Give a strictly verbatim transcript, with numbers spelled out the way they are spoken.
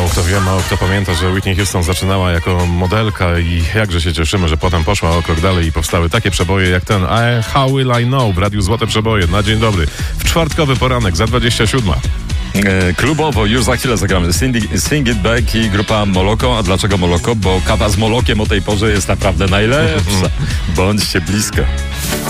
kto wie, mało kto pamięta, że Whitney Houston zaczynała jako modelka i jakże się cieszymy, że potem poszła o krok dalej i powstały takie przeboje jak ten I, How Will I Know w Radiu Złote Przeboje. Na dzień dobry. W czwartkowy poranek za dwadzieścia siódma. E, klubowo już za chwilę zagramy Sing, Sing It Back i grupa Moloko. A dlaczego Moloko? Bo kawa z Molokiem o tej porze jest naprawdę najlepsza. Bądźcie blisko.